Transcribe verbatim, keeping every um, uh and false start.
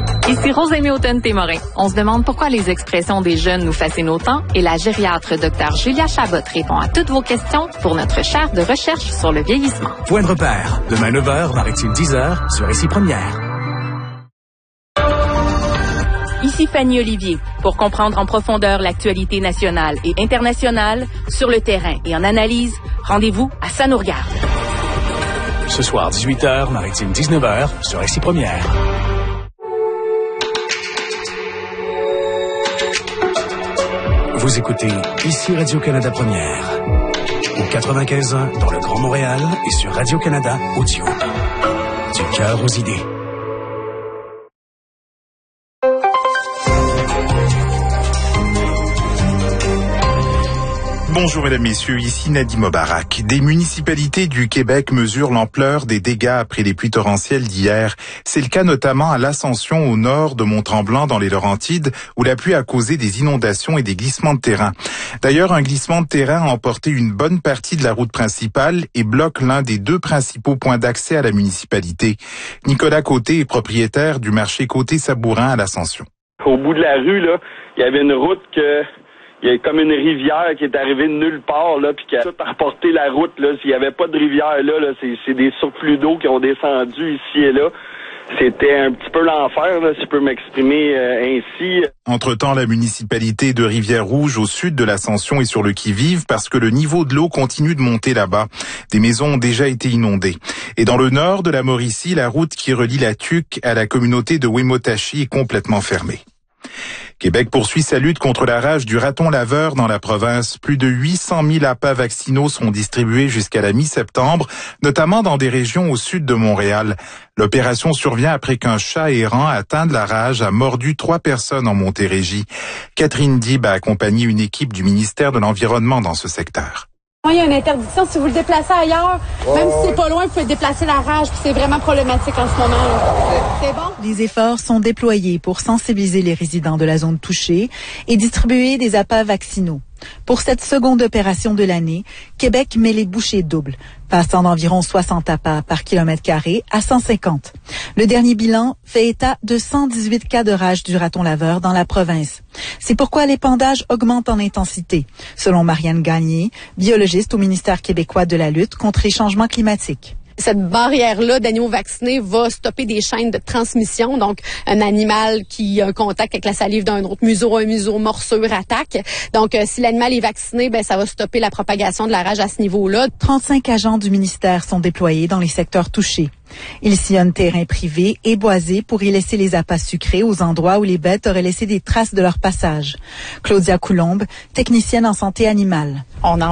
Ici Rosémie Houghton-Témorin. On se demande pourquoi les expressions des jeunes nous fascinent autant et la gériatre Dr Julia Chabot répond à toutes vos questions pour notre chaire de recherche sur le vieillissement. Point de repère, demain neuf heures, Maritime dix heures, sur Ici Première. Ici Fanny Olivier. Pour comprendre en profondeur l'actualité nationale et internationale, sur le terrain et en analyse, rendez-vous à Ça nous regarde. Ce soir, dix-huit heures, Maritime dix-neuf heures, sur Ici Première. Vous écoutez Ici Radio-Canada Première. Au quatre-vingt-quinze ans dans le Grand Montréal et sur Radio-Canada Audio. Du cœur aux idées. Bonjour mesdames, messieurs, ici Nadim Obarak. Des municipalités du Québec mesurent l'ampleur des dégâts après les pluies torrentielles d'hier. C'est le cas notamment à l'Ascension au nord de Mont-Tremblant dans les Laurentides où la pluie a causé des inondations et des glissements de terrain. D'ailleurs, un glissement de terrain a emporté une bonne partie de la route principale et bloque l'un des deux principaux points d'accès à la municipalité. Nicolas Côté est propriétaire du marché Côté-Sabourin à l'Ascension. Au bout de la rue, là, il y avait une route que... Il y a comme une rivière qui est arrivée de nulle part, là, puis qui a tout emporté la route, là. S'il n'y avait pas de rivière, là, là c'est, c'est des surplus d'eau qui ont descendu ici et là. C'était un petit peu l'enfer, là, si je peux m'exprimer euh, ainsi. Entre-temps, la municipalité de Rivière-Rouge, au sud de l'Ascension, est sur le qui-vive parce que le niveau de l'eau continue de monter là-bas. Des maisons ont déjà été inondées. Et dans le nord de la Mauricie, la route qui relie la Tuque à la communauté de Wemotachi est complètement fermée. Québec poursuit sa lutte contre la rage du raton laveur dans la province. Plus de huit cent mille appâts vaccinaux seront distribués jusqu'à la mi-septembre, notamment dans des régions au sud de Montréal. L'opération survient après qu'un chat errant atteint de la rage a mordu trois personnes en Montérégie. Catherine Dib a accompagné une équipe du ministère de l'Environnement dans ce secteur. Il y a une interdiction, si vous le déplacez ailleurs, oh, même si c'est pas loin, vous pouvez déplacer la rage, puis c'est vraiment problématique en ce moment. Là. C'est bon? Les efforts sont déployés pour sensibiliser les résidents de la zone touchée et distribuer des appâts vaccinaux. Pour cette seconde opération de l'année, Québec met les bouchées doubles, passant d'environ soixante appâts par kilomètre carré à cent cinquante. Le dernier bilan fait état de cent dix-huit cas de rage du raton laveur dans la province. C'est pourquoi l'épandage augmente en intensité, selon Marianne Gagné, biologiste au ministère québécois de la lutte contre les changements climatiques. Cette barrière-là d'animaux vaccinés va stopper des chaînes de transmission. Donc, un animal qui a un contact avec la salive d'un autre, museau à museau, morsure, attaque. Donc, euh, si l'animal est vacciné, ben ça va stopper la propagation de la rage à ce niveau-là. trente-cinq agents du ministère sont déployés dans les secteurs touchés. Ils sillonnent terrains privés et boisés pour y laisser les appâts sucrés aux endroits où les bêtes auraient laissé des traces de leur passage. Claudia Coulombe, technicienne en santé animale. On en